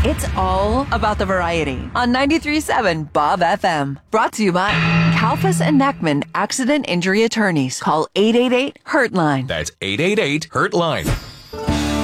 It's all about the variety on 93.7 Bob FM. Brought to you by Kalfas and Neckman Accident Injury Attorneys. Call 888-HURT-LINE. That's 888-HURT-LINE.